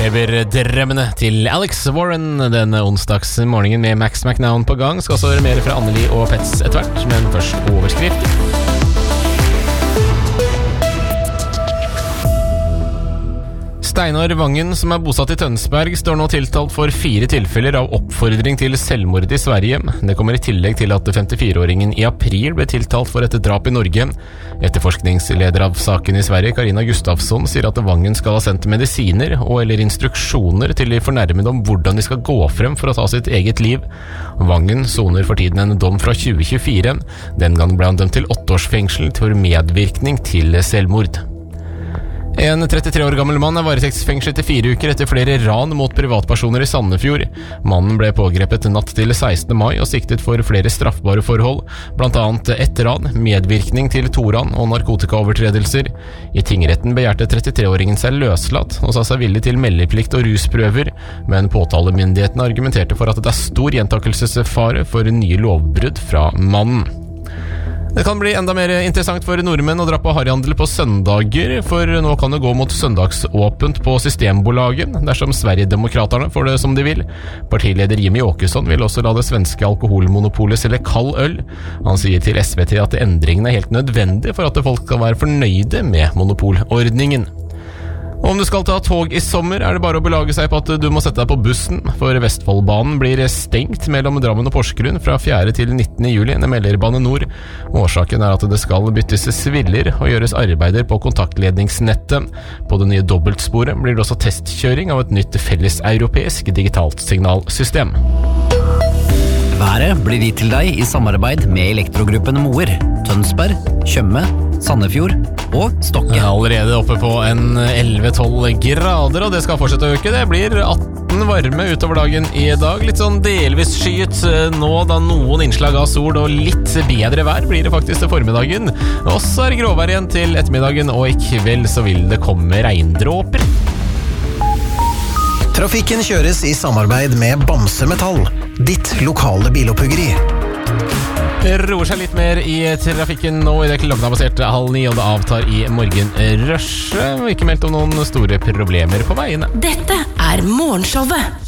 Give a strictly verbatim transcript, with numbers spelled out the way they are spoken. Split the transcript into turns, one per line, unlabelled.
lever drømmene til Alex Warren denne onsdagsmorgenen med Max McNown på gang. Skal også høre mer fra Anneli og Pets etter hvert, men først overskrift. Steinar Vangen, som er bosatt i Tønsberg, står nå tiltalt for fire tilfeller av oppfordring til selvmord i Sverige. Det kommer i tillegg til at femtifire-åringen i april ble tiltalt for et drap i Norge. Etterforskningsleder av saken i Sverige, Karina Gustafsson, sier at Vangen skal ha sendt medisiner og eller instruksjoner til de fornærmede om hvordan de skal gå frem for å ta sitt eget liv. Vangen soner for tiden en dom fra tjue tjuefire. Den gang ble han dømt til åtte års fengsel for medvirkning til selvmord. En trettitre år gammel mann er varetektsfengslet i fire uker etter flere ran mot privatpersoner i Sandefjord. Mannen ble pågrepet natt til sekstende mai og siktet for flere straffbare forhold, blant annet ett ran, medvirkning til to ran og narkotikaovertredelser. I tingretten begjærte trettitre-åringen seg løslatt og sa seg villig til meldeplikt og rusprøver, men påtalemyndighetene argumenterte for at det er stor gjentakelsesfare for nye lovbrudd fra mannen. Det kan bli enda mer interessant for nordmenn å dra på harryhandel på søndager, for nå kan det gå mot søndagsåpent på Systembolaget, dersom Sverigedemokraterna får det som de vil. Partileder Jimmy Åkesson vil også la det svenske alkoholmonopolet selge kald øl. Han sier til S V T at endringene er helt nødvendig for at folk skal være fornøyde med monopolordningen. Og om du skal ta tog i sommer, er det bare å belage seg på at du må sette deg på bussen, for Vestfoldbanen blir stengt mellom Drammen og Porsgrunn fra fjerde til nittende juli, melder Bane Nor. Årsaken er at det skal byttes sviller og gjøres arbeider på kontaktledningsnettet. På det nye dobbeltsporet blir det også testkjøring av et nytt felleseuropeisk digitalt signalsystem.
Været blir gitt til deg i samarbeid med elektrogruppen Moer, Tønsberg, Tjøme, Sandefjord og Stokke.
Allerede oppe på en elleve tolv grader, og det skal fortsette å øke. Det blir atten varme utover dagen i dag. Litt sånn delvis skyet nå, da noen innslag av sol og litt bedre vær blir det faktisk til formiddagen. Og så er det gråvær igjen til ettermiddagen, og i kveld så vil det komme regndråper.
Trafikken kjøres i samarbeid med Bamse Metall, ditt lokale biloppuggeri.
Det roer seg litt mer i trafikken nå i det klokken er basert halv ni, og det avtar i morgenrushet. Ikke meldt om noen store problemer på veiene.
Dette er Morgenshowet